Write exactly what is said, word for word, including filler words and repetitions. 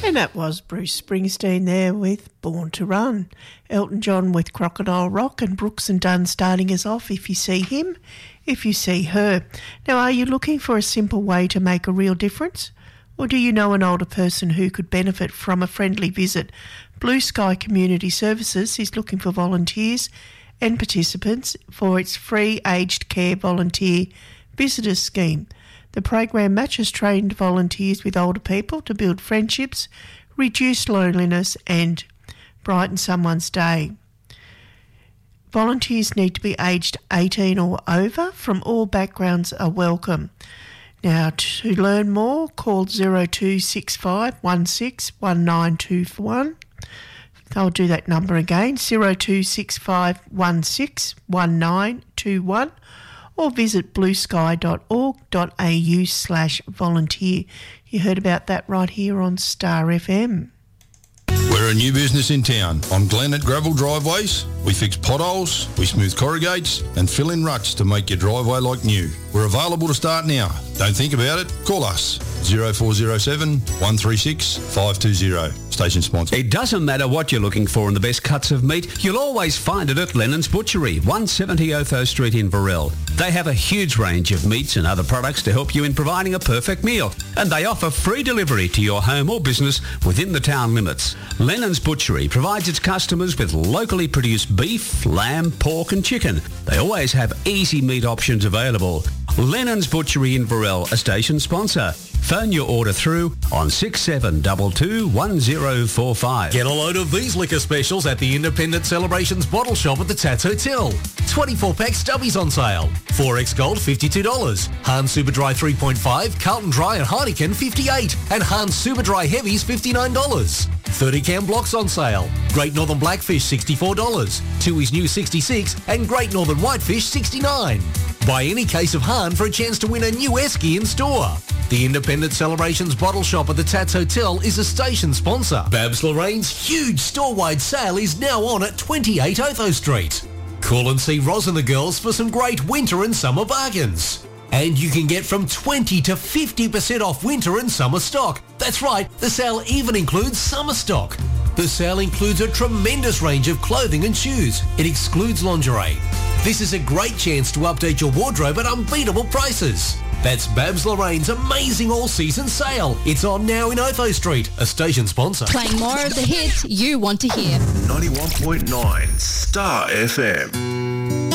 And that was Bruce Springsteen there with Born to Run. Elton John with Crocodile Rock, and Brooks and Dunn starting us off, If You See Him, If You See Her. Now, are you looking for a simple way to make a real difference? Or do you know an older person who could benefit from a friendly visit? Blue Sky Community Services is looking for volunteers and participants for its free aged care volunteer visitors scheme. The program matches trained volunteers with older people to build friendships, reduce loneliness and brighten someone's day. Volunteers need to be aged eighteen or over. From all backgrounds are welcome. Now, to learn more, call zero two six five one six one nine two one. I'll do that number again, zero two six five one six one nine two one. Or visit bluesky.org.au slash volunteer. You heard about that right here on Star F M. We're a new business in town. I'm Glenn at Gravel Driveways. We fix potholes, we smooth corrugates and fill in ruts to make your driveway like new. We're available to start now. Don't think about it. Call us. zero four zero seven one three six five two zero. Station sponsor. It doesn't matter what you're looking for in the best cuts of meat, you'll always find it at Lennon's Butchery, one seventy Otho Street in Varel. They have a huge range of meats and other products to help you in providing a perfect meal, and they offer free delivery to your home or business within the town limits. Lennon's Butchery provides its customers with locally produced beef, lamb, pork and chicken. They always have easy meat options available. Lennon's Butchery in Varel, a station sponsor. Phone your order through on six seven two two one zero four five. Get a load of these liquor specials at the Independent Celebrations Bottle Shop at the Tats Hotel. twenty-four pack stubbies on sale. four X Gold, fifty-two dollars. Hahn Super Dry three point five, Carlton Dry and Heineken, fifty-eight dollars. And Hahn Super Dry Heavies, fifty-nine dollars. thirty can blocks on sale. Great Northern Blackfish, sixty-four dollars. Tooheys New, sixty-six dollars. And Great Northern Whitefish, sixty-nine dollars. Buy any case of Hahn for a chance to win a new Esky in store. The Independent Celebrations Bottle Shop at the Tats Hotel is a station sponsor. Babs Lorraine's huge store-wide sale is now on at twenty-eight Otho Street. Call and see Roz and the girls for some great winter and summer bargains. And you can get from twenty to fifty percent off winter and summer stock. That's right, the sale even includes summer stock. The sale includes a tremendous range of clothing and shoes. It excludes lingerie. This is a great chance to update your wardrobe at unbeatable prices. That's Babs Lorraine's amazing all-season sale. It's on now in Otho Street, a station sponsor. Playing more of the hits you want to hear. ninety-one point nine Star F M.